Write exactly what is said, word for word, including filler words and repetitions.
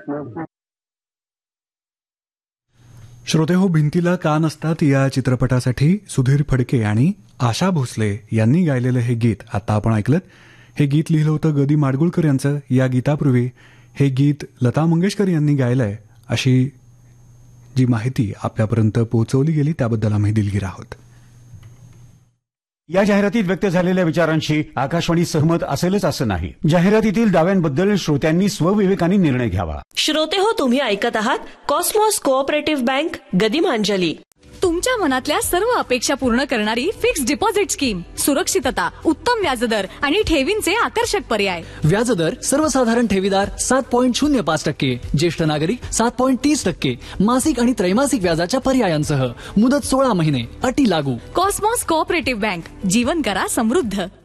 श्रोते हो, भिंतीला कान असतात या चित्रपटासाठी सुधीर फडके आणि आशा भोसले यांनी गायलेलं हे गीत आता आपण ऐकलं. हे गीत लिहिलं होतं ग दी माडगुळकर यांचं. या गीतापूर्वी हे गीत लता मंगेशकर यांनी गायलंय अशी जी माहिती आपल्यापर्यंत पोहोचवली गेली त्याबद्दल आम्ही दिलगीर आहोत. या जाहिरातीत व्यक्त झालेल्या विचारांशी आकाशवाणी सहमत असेलच असं नाही. जाहिरातीतील दाव्यांबद्दल श्रोत्यांनी स्वविवेकाने निर्णय घ्यावा. श्रोते हो, तुम्ही ऐकत आहात कॉस्मॉस कोऑपरेटिव्ह बँक गदिमांजली. तुमच्या मनातल्या सर्व अपेक्षा पूर्ण करणारी फिक्स्ड डिपॉझिट स्कीम, सुरक्षितता, उत्तम व्याजदर आणि ठेवींचे आकर्षक पर्याय. व्याजदर सर्वसाधारण ठेवीदार सात पॉईंट शून्य पाच टक्के, ज्येष्ठ नागरिक सात पॉईंट तीस टक्के, मासिक आणि त्रैमासिक व्याजाच्या पर्यायांसह मुदत सोळा महिने, अटी लागू. कॉस्मॉस कोऑपरेटिव्ह बँक, जीवन करा समृद्ध.